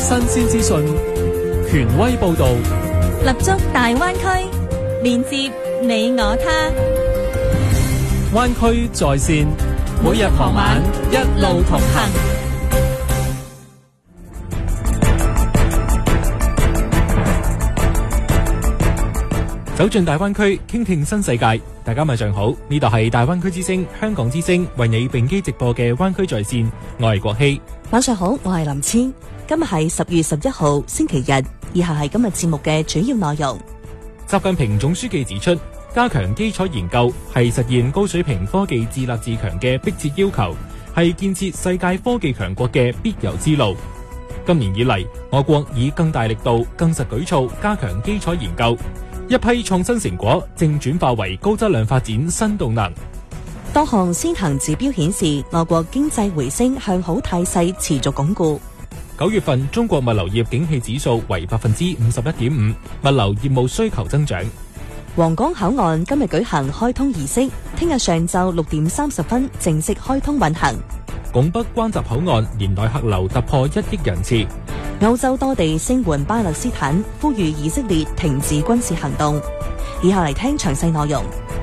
新鮮資訊，權威報導， 立足大灣區，連接你我他。 灣區在線，每日傍晚一路同行。走進大灣區，傾聽新世界。大家晚上好，呢度係大灣區之聲、香港之聲為你並機直播嘅灣區在線，我係國希。 晚上好，我係林千。今日係10月11號星期日，以下係今日節目嘅主要內容。 習近平總書記指出，加強基礎研究係實現高水平科技自立自強嘅迫切要求，係建設世界科技強國嘅必由之路。今年以嚟，我國以更大力度、更實舉措加強基礎研究，一批創新成果正轉化為高質量發展新動能。 多項先行指標顯示，我國經濟回升向好態勢持續鞏固。 9月份中國物流業景氣指數為 51.5%， 物流業務需求增長。 皇崗口岸今日舉行開通儀式，聽日上晝6點30分正式開通運行。 拱北關閘口岸年內客流突破1億人次。 歐洲多地聲援巴勒斯坦，呼籲以色列停止軍事行動。以下嚟聽詳細內容。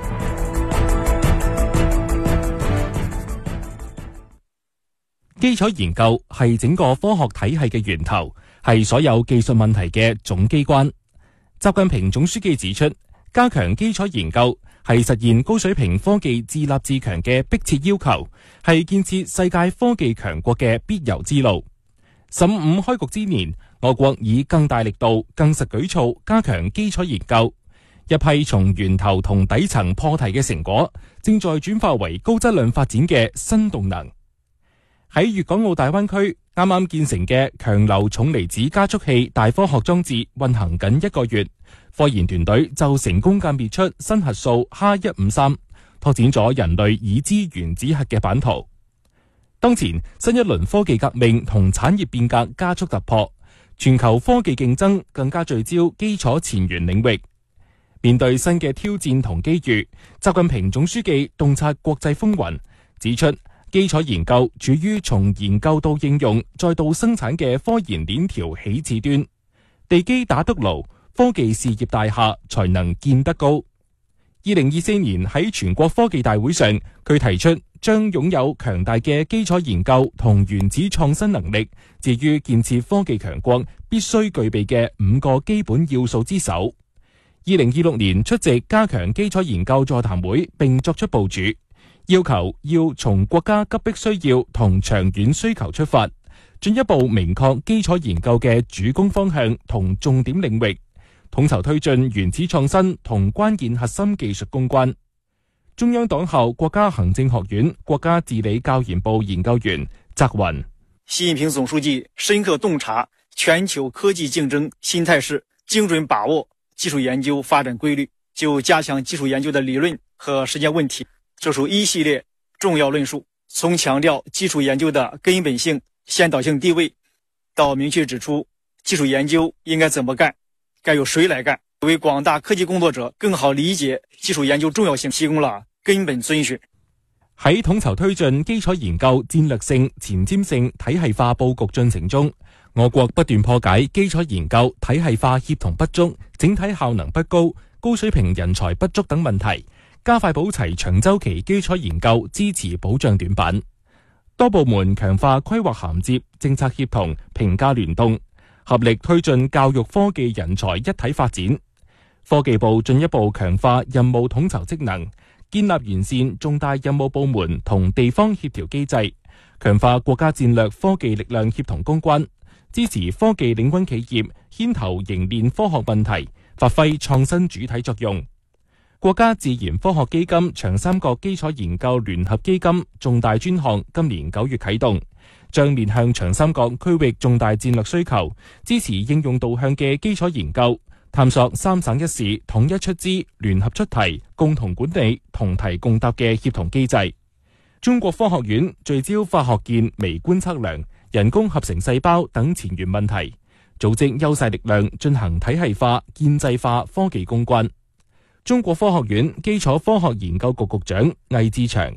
基礎研究係整個科學體系嘅源頭，係所有技術問題嘅總機關。習近平總書記指出，加強基礎研究係實現高水平科技自立自強嘅迫切要求，係建設世界科技強國嘅必由之路。15開局之年，我國以更大力度、更實舉措加強基礎研究，一批從源頭同底層破題嘅成果，正在轉化為高質量發展嘅新動能。喺粵港澳大灣區啱啱建成嘅強流重離子加速器大科學裝置運行緊1個月，科研團隊就成功鑑別出新核素H153，拓展咗人類已知原子核嘅版圖。當前新一輪科技革命同產業變革加速突破，全球科技競爭更加聚焦基礎前沿領域。面對新嘅挑戰同機遇，習近平總書記洞察國際風雲，指出基礎研究處於從研究到應用再到生產嘅科研鏈條起始端，地基打得牢，科技事業大廈才能建得高。2024年喺全國科技大會上，佢提出將擁有強大嘅基礎研究同原子創新能力，置於建設科技強國必須具備嘅5個基本要素之首。2026年出席加強基礎研究座談會並作出部署，要求要從國家急迫需要同長遠需求出發，進一步明確基礎研究嘅主攻方向同重點領域，統籌推進原子創新同關鍵核心技術攻關。中央黨校國家行政學院國家治理教研部研究員翟雲： 習近平總書記深刻洞察全球科技競爭新態勢，精準把握技術研究發展規律，就加強技術研究的理論和實踐問題作出一系列重要論述，從強調基礎研究的根本性、先導性地位，到明確指出基礎研究應該怎麼幹，該由誰來幹，為廣大科技工作者更好理解基礎研究重要性提供了根本遵循。 喺統籌推進基礎研究戰略性、前瞻性、體系化佈局進程中，我國不斷破解基礎研究體系化協同不足、整體效能不高、高水平人才不足等問題，加快補齊長周期基礎研究支持保障短板。多部門強化規劃銜接、政策協同、評價聯動，合力推進教育科技人才一體發展。科技部進一步強化任務統籌職能，建立完善重大任務部門同地方協調機制，強化國家戰略科技力量協同攻關，支持科技領軍企業牽頭凝練科學問題，發揮創新主體作用。國家自然科學基金長三角基礎研究聯合基金重大專項今年9月啟動，將面向長三角區域重大戰略需求，支持應用導向嘅基礎研究，探索3省1市統一出資、聯合出題、共同管理、同題共答嘅協同機制。中國科學院聚焦化學鍵微觀測量、人工合成細胞等前沿問題，組織優勢力量進行體系化、建制化科技攻關。中國科學院基礎科學研究局局長魏志祥：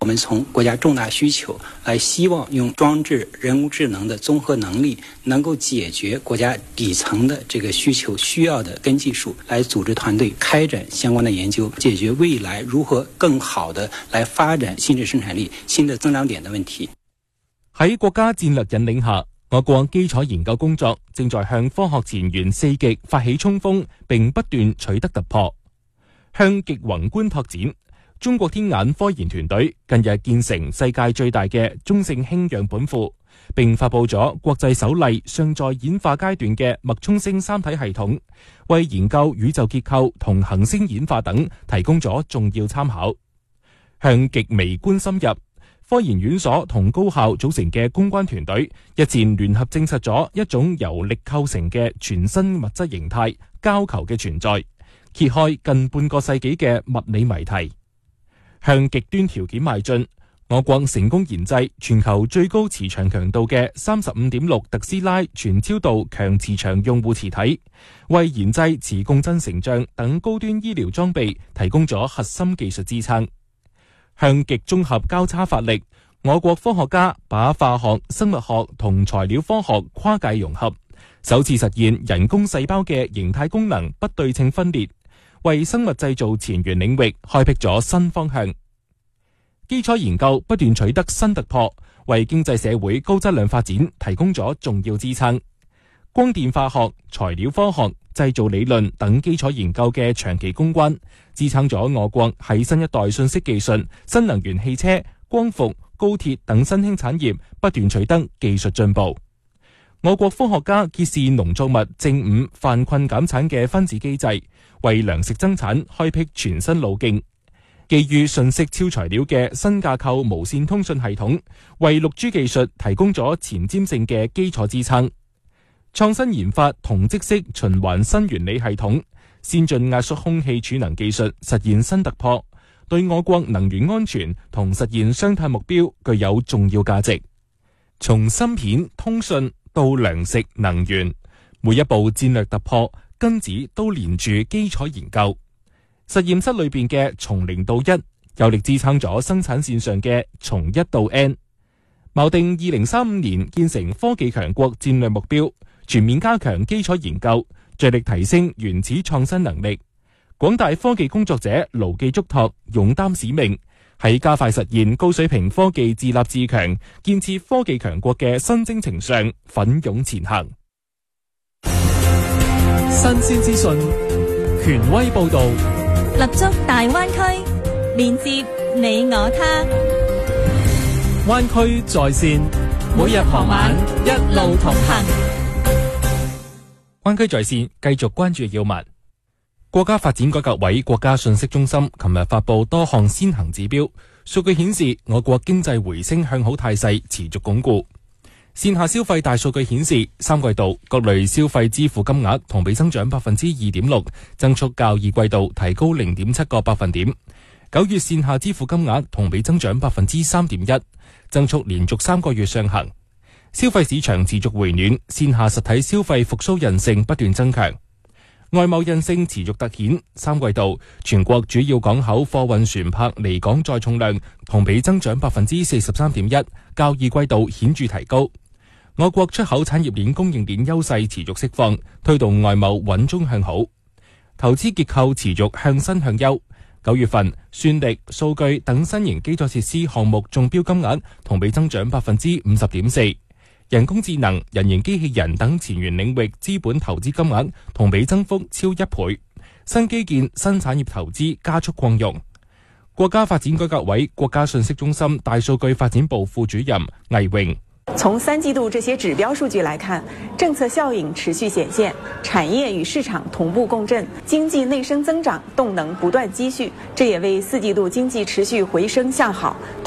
我们从国家重大需求来希望用装置人工智能的综合能力，能够解决国家底层的这个需求需要的根技术，来組織團隊開展相關的研究，解決未來如何更好的來發展新質生產力、新的增長點的問題。 喺國家戰略引領下，我國基礎研究工作正在向科學前沿四極發起衝鋒，並不斷取得突破。向極宏觀拓展，中國天眼科研團隊近日建成世界最大嘅中性氫樣本庫，並發佈咗國際首例尚在演化階段嘅脈衝星三體系統，為研究宇宙結構同行星演化等提供咗重要參考。向極微觀深入，科研院所同高校組成嘅公關團隊日前聯合證實咗一種由力構成嘅全新物質形態膠球嘅存在，揭開近半個世紀嘅物理謎題。向極端條件邁進，我國成功研製全球最高磁場強度嘅 35.6 特斯拉全超導強磁場用戶磁體，為研製磁共振成像等高端醫療裝備提供咗核心技術支撐。向極綜合交叉發力，我國科學家把化學、生物學同材料科學跨界融合，首次實現人工細胞嘅形態功能不對稱分裂，為生物製造前沿領域開闢咗新方向。基礎研究不斷取得新突破，為經濟社會高質量發展提供咗重要支撐。光電化學、材料科學、製造理論等基礎研究嘅長期攻關，支撐咗我國喺新一代信息技術、新能源汽車、光伏、高鐵等新興產業不斷取得技術進步。我國科學家揭示農作物正午犯困減產嘅分子機制，為糧食增產開闢全新路徑。基於信息超材料嘅新架構無線通訊系統，為 6G 技術提供咗前瞻性嘅基礎支撐。創新研發同質式循環新原理系統，先進壓縮空氣儲能技術實現新突破，對我國能源安全同實現雙碳目標具有重要價值。從芯片、通訊到糧食、能源，每一步戰略突破根子都連住基礎研究。實驗室裏邊嘅從0到1，有力支撐咗生產線上嘅從1到N。錨定2035年建成科技強國戰略目標，全面加強基礎研究，着力提升原始創新能力。廣大科技工作者牢記囑託，勇擔使命，喺加快實現高水平科技自立自強、建設科技強國嘅新征程上奮勇前行。 新鮮資訊，權威報導， 立足大灣區，連接你我他。 灣區在線， 每日傍晚一路同行。 灣區在線繼續關注要聞。國家發展改革委國家信息中心琴日發布多項先行指標，數據顯示我國經濟回升向好態勢持續鞏固。線下消費大數據顯示，3季度各類消費支付金額同比增長 2.6%， 增速較2季度提高 0.7 個百分點。9月線下支付金額同比增長 3.1%， 增速連續3個月上行。消費市場持續回暖，線下實體消費復甦韌性不斷增強。外貿韌性持續突顯，3季度全國主要港口貨運船舶離港載重量同比增長 43.1%， 較2季度顯著提高。我國出口產業鏈供應鏈優勢持續釋放，推動外貿穩中向好。投資結構持續向新向優。9月份算力、數據等新型基礎設施項目中標金額同比增長 50.4%， 人工智能、人形機器人等前沿領域資本投資金額同比增幅超1倍，新基建、新產業投資加速擴容。國家發展改革委國家信息中心大數據發展部副主任魏榮。 從3季度這些指標數據來看，政策效應持續顯現，產業與市場同步共振，經濟內生增長動能不斷積蓄，這也為4季度經濟持續回升向好